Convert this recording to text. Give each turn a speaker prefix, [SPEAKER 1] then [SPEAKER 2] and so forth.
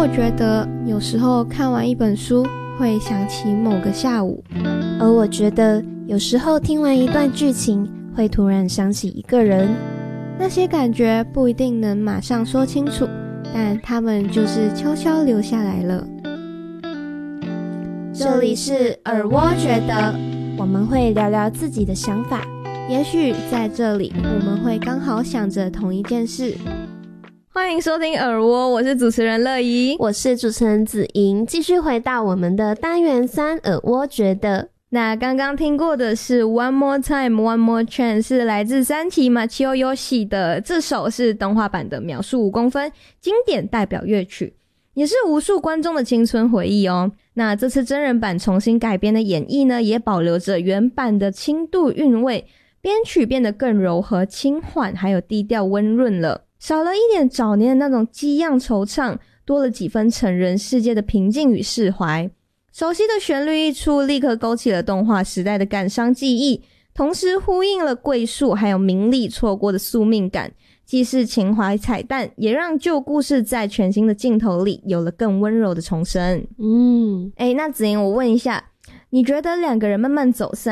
[SPEAKER 1] 觉得有时候看完一本书会想起某个下午，
[SPEAKER 2] 而我觉得有时候听完一段剧情会突然想起一个人。
[SPEAKER 1] 那些感觉不一定能马上说清楚，但他们就是悄悄留下来了。
[SPEAKER 2] 这里是耳蜗觉得，我们会聊聊自己的想法，
[SPEAKER 1] 也许在这里我们会刚好想着同一件事。
[SPEAKER 3] 欢迎收听耳蜗，我是主持人乐怡，
[SPEAKER 2] 我是主持人子莹，继续回到我们的单元3耳蜗觉得。
[SPEAKER 3] 那刚刚听过的是 One More Time One More Chance， 是来自三崎Machio Yoshi 的，这首是动画版的秒速5公分经典代表乐曲，也是无数观众的青春回忆哦。那这次真人版重新改编的演绎呢，也保留着原版的轻度韵味，编曲变得更柔和轻缓，还有低调温润了，少了一点早年的那种激漾惆怅，多了几分成人世界的平静与释怀。熟悉的旋律一出，立刻勾起了动画时代的感伤记忆，同时呼应了桂树还有明利错过的宿命感，既是情怀彩蛋，也让旧故事在全新的镜头里有了更温柔的重生。那子莹，我问一下，你觉得两个人慢慢走散